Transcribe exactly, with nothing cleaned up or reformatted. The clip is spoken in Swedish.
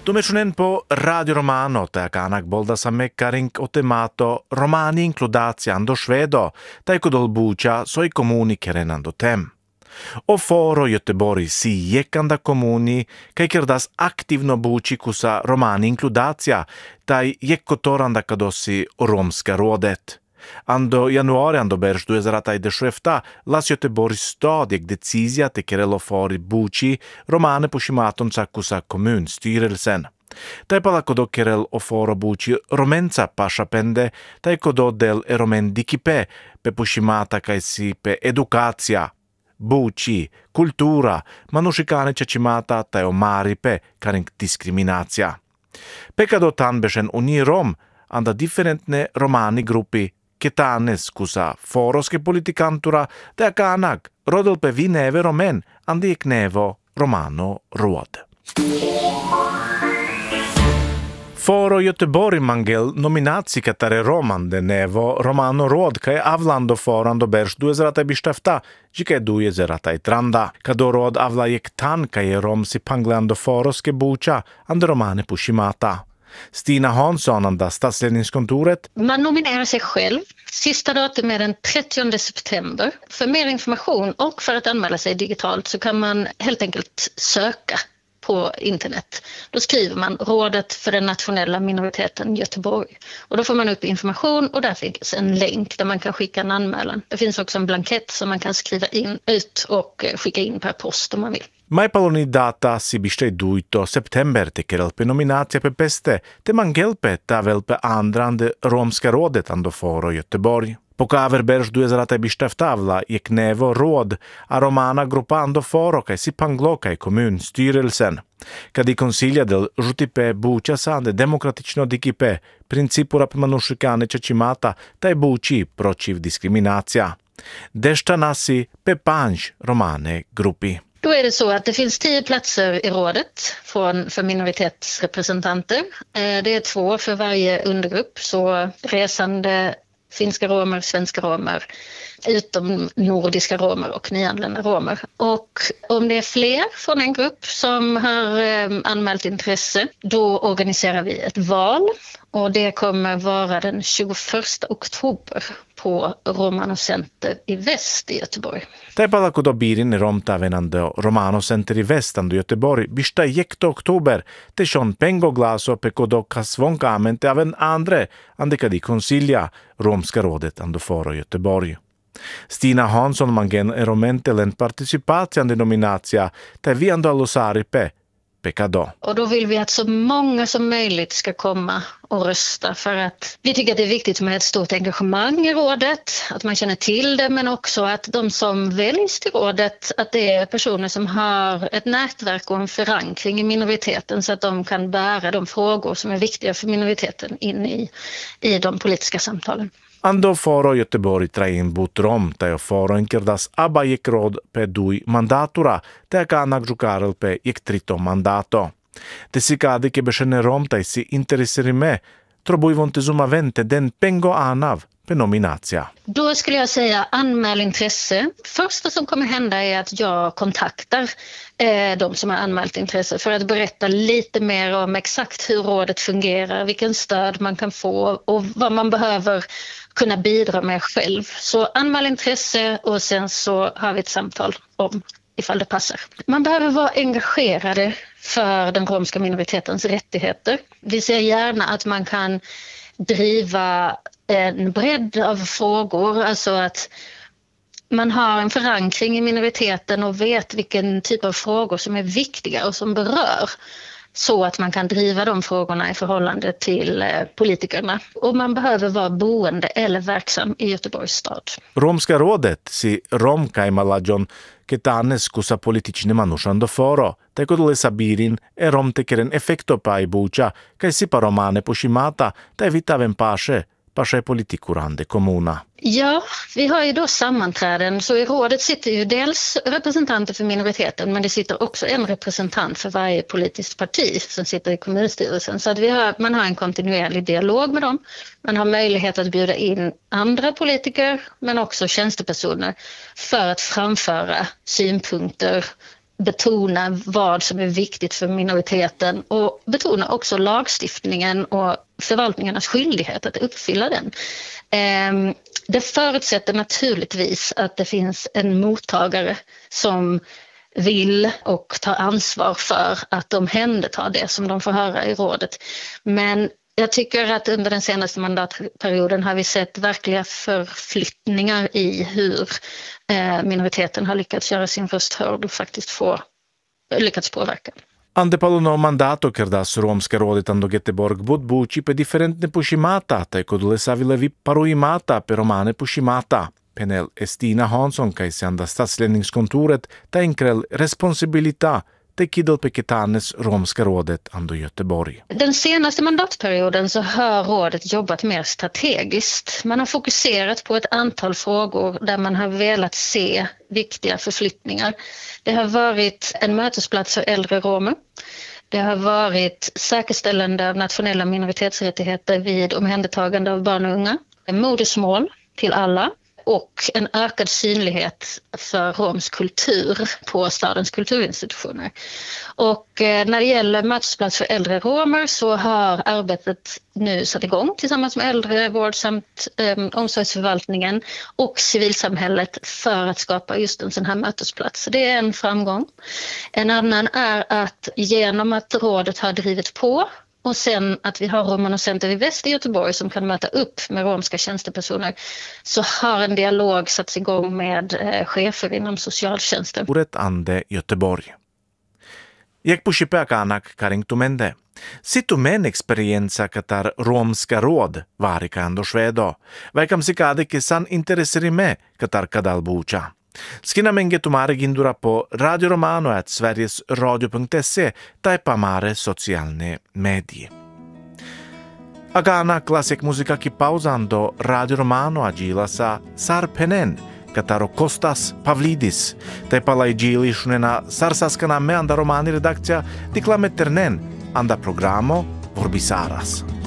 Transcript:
Tuomioinen po Radio Romano tämäkään boldasamme karink otemato romani includaziando svedo, tai kodol bucha soi comuni kerenando tem. O foro Göteborg si jekanda comuni, kai kerdas aktivno buchi kusa romani includatia, tai jekkotoranda kadossi romska rådet. Ando januari ando berž duemiladiciassette las Göteborg stad jak decizia te kerelo fori buchi romane pushimaton kusa kommunstyrelsen. Tai pala kodo kerel o foro buchi romenza pasapende, tai kodo del eromen dikipe pe pushimata kaisi pe edukatia. Buchi, kultura, manushikane chachimata tai omari pe karink diskriminatia. Pekado tan besen uni rom anda differentne romani gruppi ketanes kusa foroske politikantura te kanak rodolpe vineve romen andi iknevo romano råd. Foro Göteborg mangel nominatsi katare romande nevo romano råd kai avlando forando berš duemiladiciassette jike duemilatranda kado råd avla jek tan kai romsi panglando foroske bucha and romane pushimata. Stina Hansson anda stadsledningskontoret. Man nominerar sig själv. Sista datum är den trettionde september. För mer information och för att anmäla sig digitalt så kan man helt enkelt söka på internet. Då skriver man Rådet för den nationella minoriteten Göteborg. Och då får man upp information och där finns en länk där man kan skicka en anmälan. Det finns också en blankett som man kan skriva in ut och skicka in per post om man vill. Mai paloni data si bistei duito september te kerelpe nominatia pe peste te mangelpe tavelpe andrand romska rådet ando foro Göteborg. Po kaver berž duemiladiciassette jek nevo råd a romana gruppa ando foro kai si panglo kai kommunstyrelsen. Kadi consiglia del žutipe buča sande demokratično dikipe principura pe manušikane čačimata taj buči pročiv diskriminacija. Dešta nasi pe panj romane gruppi. Då är det så att det finns tio platser i rådet från, för minoritetsrepresentanter. Det är två för varje undergrupp, så resande finska romer, svenska romer, utom nordiska romer och nyanlända romer. Och om det är fler från en grupp som har eh, anmält intresse, då organiserar vi ett val. Och det kommer vara den tjugoförsta oktober på Romano Center i väst i Göteborg. Taipala kudo biirin romtavenando Romano Center i västando Göteborg bista jekto oktober te shon pengo glaso pe kodo kasvonkamente aven andre andeka di consiglia romska rådet ando foro Göteborg. Stina Hansson mangen eromentelen participatiande nominatia te vi ando allosari pe Pekado. Och då vill vi att så många som möjligt ska komma och rösta, för att vi tycker att det är viktigt med ett stort engagemang i rådet, att man känner till det, men också att de som väljs till rådet, att det är personer som har ett nätverk och en förankring i minoriteten så att de kan bära de frågor som är viktiga för minoriteten in i, i de politiska samtalen. Ando foro Göteborg train but rom tajo foro inkerdas aba jek rod pe dui mandatura te kanak jukarel pe jek trito mandato. Te si kade ke bešene rom taj si intereseri me, trobuj vonte zuma vente den pengo anav pe nominatia. Då skulle jag säga anmäl intresse. Första som kommer hända är att jag kontaktar eh, de som har anmält intresse för att berätta lite mer om exakt hur rådet fungerar, vilken stöd man kan få och vad man behöver kunna bidra med själv. Så anmäl intresse och sen så har vi ett samtal om ifall det passar. Man behöver vara engagerade för den romska minoritetens rättigheter. Vi ser gärna att man kan driva en bredd av frågor, alltså att man har en förankring i minoriteten och vet vilken typ av frågor som är viktiga och som berör, så att man kan driva de frågorna i förhållande till politikerna. Och man behöver vara boende eller verksam i Göteborgs stad. Romska rådet si romkai malajon ketanes kusa politične manušando foro, te kodole sabirin e rom tekeren efekto pa i buča, kaj si pa romane pushimata, te vitaven pashe, pashe politikurande kommuna. Ja, vi har ju då sammanträden, så i rådet sitter ju dels representanter för minoriteten, men det sitter också en representant för varje politiskt parti som sitter i kommunstyrelsen. Så att vi har, man har en kontinuerlig dialog med dem. Man har möjlighet att bjuda in andra politiker, men också tjänstepersoner för att framföra synpunkter betona vad som är viktigt för minoriteten och betona också lagstiftningen och förvaltningarnas skyldighet att uppfylla den. Det förutsätter naturligtvis att det finns en mottagare som vill och tar ansvar för att de omhändertar det som de får höra i rådet. Men jag tycker att under den senaste mandatperioden har vi sett verkliga förflyttningar i hur minoriteten har lyckats göra sin röst hörd och faktiskt få lyckats påverka. Ande paluno mandato kerdas romska rådet ando Göteborg budbuči pe differentne pushimata, tai kodule savile vi paruimata pe romane pushimata. Penel Estina Hansson kai se anda statsledningskontoret ta enkrel responsibilita te kidel pe ketanes romska rådet ando Göteborg. Den senaste mandatperioden så har rådet jobbat mer strategiskt. Man har fokuserat på ett antal frågor där man har velat se viktiga förflyttningar. Det har varit en mötesplats för äldre romer. Det har varit säkerställande av nationella minoritetsrättigheter vid omhändertagande av barn och unga. Modersmål till alla. Och en ökad synlighet för romsk kultur på stadens kulturinstitutioner. Och när det gäller mötesplats för äldre romer så har arbetet nu satt igång tillsammans med äldrevård samt um, omsorgsförvaltningen och civilsamhället för att skapa just en sån här mötesplats. Det är en framgång. En annan är att genom att rådet har drivit på och sen att vi har Romano Center i Väst i Göteborg som kan möta upp med romska tjänstepersoner så har en dialog satts igång med eh, chefer inom socialtjänsten. Uret ande Göteborg. Jak pushipea kanak karingtumende. Situmen experienza katar romska råd varika ando Švedo. Vaikam sikade kesan interesserime katar kadalbucha. Skina menge tumare gindura po Radio Romano at sverigesradio punkt se tai pamare socialne medie. Agana klasik muzika ki pauzando Radio Romano agila sa Sarpenen, kataro Kostas Pavlidis, tai palai gili shunena sarsaskana me anda romani redakcija diklameternen anda programo Vorbisaras.